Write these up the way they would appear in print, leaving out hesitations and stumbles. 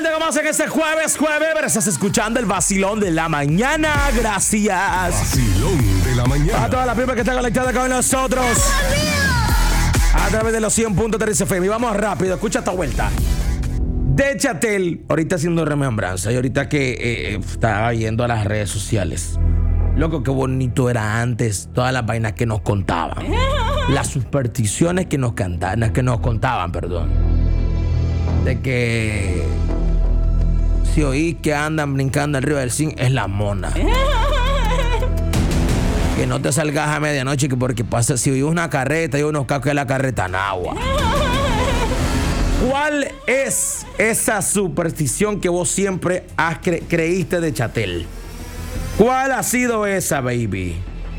algo más en este jueves. Estás escuchando el vacilón de la mañana. Gracias. Vacilón de la mañana. A toda la prima que está conectada con nosotros. A través de los 100.3 FM. Y vamos rápido, escucha esta vuelta. De Chatel, ahorita haciendo remembranza. Y ahorita que estaba yendo a las redes sociales. Loco, qué bonito era antes todas las vainas que nos contaban. Las supersticiones que nos contaban, perdón. De que si oí que andan brincando arriba del zinc, es la mona. Que no te salgas a medianoche, que porque pasa, si oí una carreta y unos cacos de la carreta en agua. ¿Cuál es esa superstición que vos siempre creíste de Chatel? ¿Cuál ha sido esa, baby?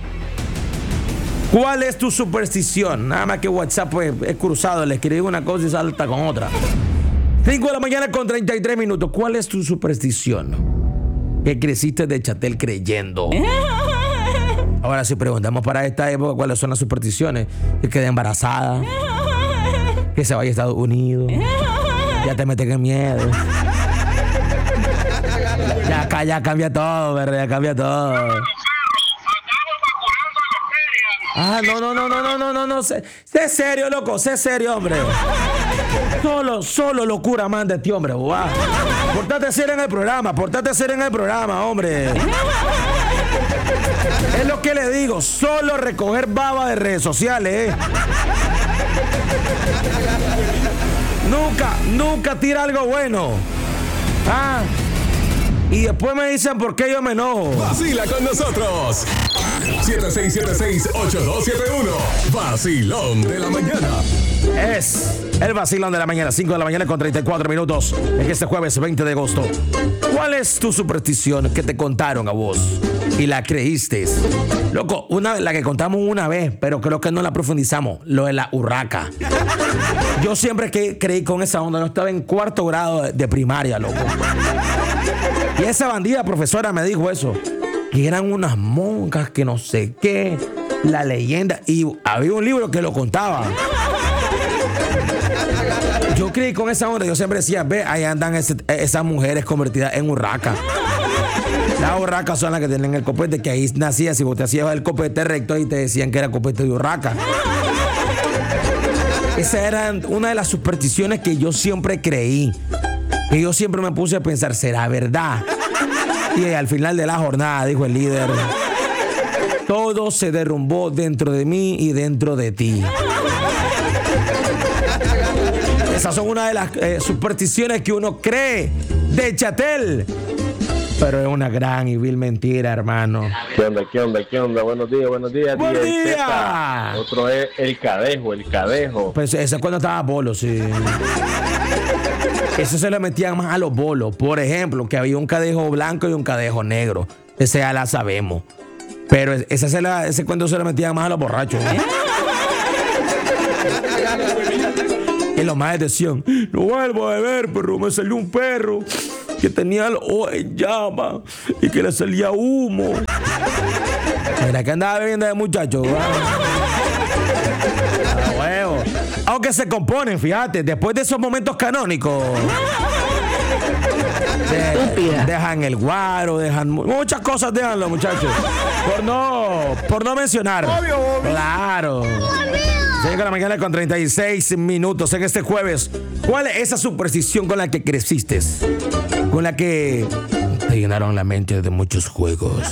¿Cuál es tu superstición? Nada más que WhatsApp pues, es cruzado, le escribí una cosa y salta con otra. 5 de la mañana con 33 minutos. ¿Cuál es tu superstición que creciste de Chatel creyendo? Ahora si preguntamos para esta época cuáles son las supersticiones: que quede embarazada, que se vaya a Estados Unidos, ya te meten en miedo. Ya cambia todo, ¿verdad? Ya cambia todo. Ah, no. Sé serio, loco, sé serio, hombre. Solo locura manda este hombre, guau. Portate serio en el programa, hombre. Es lo que le digo, solo recoger baba de redes sociales, Nunca tira algo bueno. Y después me dicen por qué yo me enojo. Vacila con nosotros. 7676-8271. Vacilón de la mañana. Es el vacilón de la mañana, 5 de la mañana con 34 minutos. En este jueves 20 de agosto. ¿Cuál es tu superstición que te contaron a vos y la creíste? Loco, la que contamos una vez, pero creo que no la profundizamos. Lo de la urraca. Yo siempre creí con esa onda. No estaba en cuarto grado de primaria, loco. Y esa bandida profesora me dijo eso, que eran unas monjas que no sé qué, la leyenda, y había un libro que lo contaba. Yo creí con esa onda, yo siempre decía, ve, ahí andan esas mujeres convertidas en urracas. Las urracas son las que tienen el copete, que ahí nacía, si vos te hacías el copete recto y te decían que era copete de urraca. Esa era una de las supersticiones que yo siempre creí. Y yo siempre me puse a pensar, ¿será verdad? Y al final de la jornada, dijo el líder, todo se derrumbó dentro de mí y dentro de ti. Esas son una de las supersticiones que uno cree de Chatel. Pero es una gran y vil mentira, hermano. ¿Qué onda? Buenos días. ¡Buen día! Otro es el cadejo. Pues ese es cuando estaba bolo, sí. Eso se le metían más a los bolos. Por ejemplo, que había un cadejo blanco y un cadejo negro. Ese ya la sabemos. Pero ese cuento se le metían más a los borrachos. Y los más decían, no vuelvo a beber, pero me salió un perro que tenía el ojo en llama y que le salía humo. Mira que andaba bebiendo de muchacho. Aunque se componen, fíjate, después de esos momentos canónicos. Dejan el guaro, dejan muchas cosas, dejan los muchachos. Por no mencionar. Obvio. Claro. 5 de la mañana con 36 minutos en este jueves. ¿Cuál es esa superstición con la que creciste? Con la que te llenaron la mente de muchos juegos.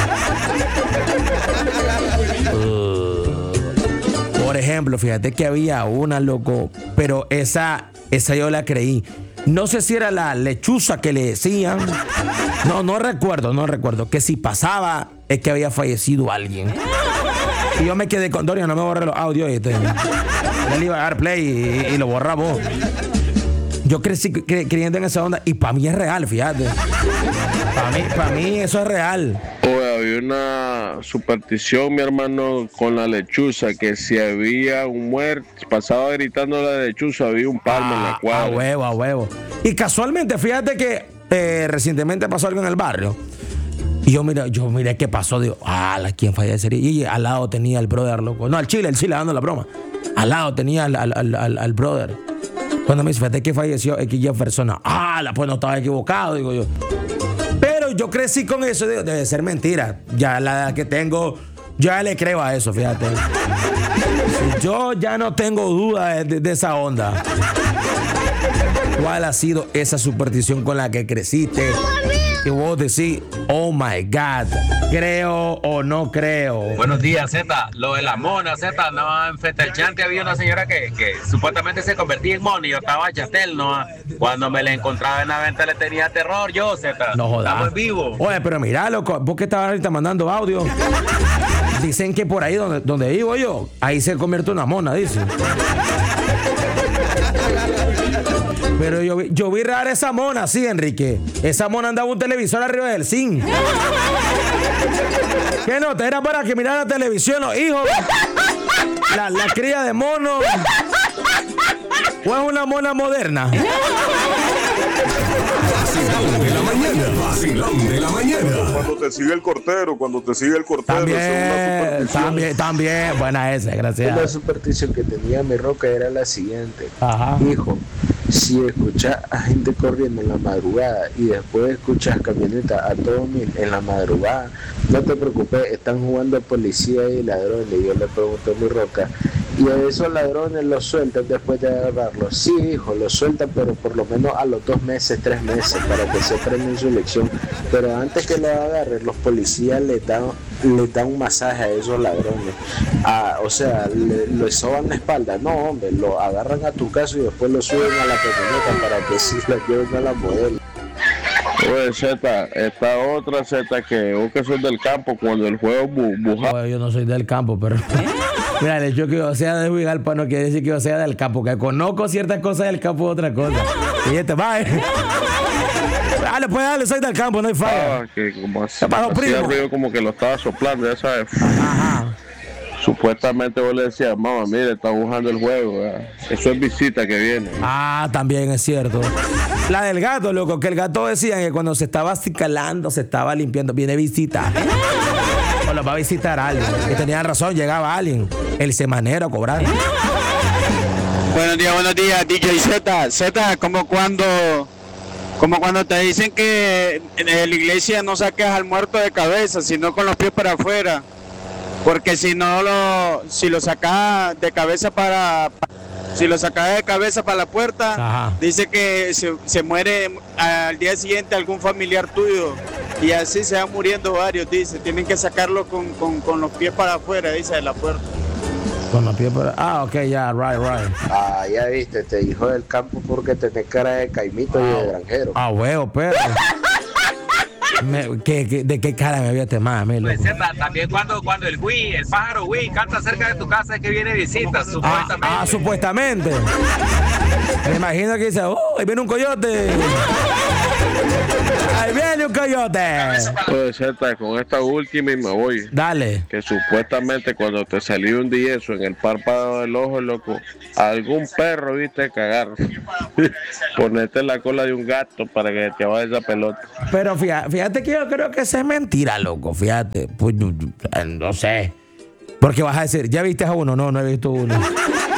Por ejemplo, fíjate que había una, loco, pero esa yo la creí. No sé si era la lechuza que le decían. No recuerdo. Que si pasaba es que había fallecido alguien. Y yo me quedé con Doria, no me borré los audios. Él iba a dar play y lo borraba. Yo crecí creyendo en esa onda y para mí es real, fíjate. Para mí eso es real. Había una superstición, mi hermano, con la lechuza, que si había un muerto, pasaba gritando la lechuza, había un palmo en la cuadra. A huevo. Y casualmente, fíjate que recientemente pasó algo en el barrio. Y yo miré qué pasó, digo, ¿quién fallecería? Y al lado tenía el brother, loco. No, al chile dando la broma. Al lado tenía al brother. Cuando me dice, fíjate que falleció X persona. Pues no estaba equivocado, digo yo. Pero yo crecí con eso, digo, debe ser mentira. Ya la edad que tengo, ya le creo a eso, fíjate. Yo ya no tengo duda de esa onda. ¿Cuál ha sido esa superstición con la que creciste? Y vos decís, oh my God, creo o no creo. Buenos días, Z. Lo de la mona, Z, no, en Fetelchante había una señora que supuestamente se convertía en mona y yo estaba chatel, ¿no? Cuando me la encontraba en la venta le tenía terror yo, Z. No jodas. Estamos vivos. Oye, pero mira, loco, vos que estabas ahorita mandando audio. Dicen que por ahí donde vivo yo, ahí se convierte una mona, dicen. Pero yo vi rara esa mona, sí, Enrique. Esa mona andaba un televisor arriba del zinc. ¿Qué nota? Era para que mirara la televisión los hijos. La cría de mono. ¿O es una mona moderna? Vacilón de la mañana. Vacilón de la mañana. Cuando te sigue el cortero, También. Buena esa, gracias. La superstición que tenía mi roca era la siguiente. Ajá. Hijo, si escuchas a gente corriendo en la madrugada y después escuchas camionetas a todo mil en la madrugada, no te preocupes, están jugando policía y ladrones. Y yo le pregunto a mi roca, ¿y a esos ladrones los sueltan después de agarrarlos? Sí, hijo, los sueltan, pero por lo menos a los 2 meses, 3 meses, para que se aprendan su lección. Pero antes que los agarren, los policías les dan un masaje a esos ladrones. O sea, les soban la espalda. No, hombre, lo agarran a tu casa y después lo suben a la camioneta para que sí la lleven a la modelo. Oye, Z, esta otra Z que vos que sos del campo, cuando el juego buja. Bueno, yo no soy del campo, pero... Mira, el hecho que yo sea de Huigalpa no quiere decir que yo sea del campo. Que conozco ciertas cosas del campo es otra cosa. Y va. Dale, soy del campo, no hay falla. Que como hacía ruido como que lo estaba soplando, ya sabes. Ajá. Supuestamente vos le decías, mamá, mire, está bujando el juego, ¿verdad? Eso es visita que viene. También es cierto. La del gato, loco, que el gato decía que cuando se estaba acicalando, se estaba limpiando, viene visita. O lo va a visitar alguien. Que tenía razón, llegaba alguien, el semanero a cobrar. Buenos días, DJ Z. Z, como cuando te dicen que en la iglesia no saques al muerto de cabeza, sino con los pies para afuera. Porque si lo sacas de cabeza para la puerta, ajá, dice que se muere al día siguiente algún familiar tuyo. Y así se van muriendo varios, dice. Tienen que sacarlo con los pies para afuera, dice, de la puerta. Con los pies para... ok, ya, right. Ya viste, te hijo del campo porque tenés cara de caimito y de granjero. Huevo, perro. ¿De qué cara me viste más, Pues, también cuando el pájaro canta cerca de tu casa es que viene visita, supuestamente. Supuestamente. Me imagino que dice, ahí viene un coyote. Ahí viene un coyote. Puede ser, con esta última y me voy. Dale. Que supuestamente cuando te salió un yeso en el párpado del ojo, loco, algún perro viste cagar. Ponete la cola de un gato para que te vaya esa pelota. Pero fíjate que yo creo que eso es mentira, loco. Fíjate. Pues, no sé. Porque vas a decir, ¿ya viste a uno? No he visto uno.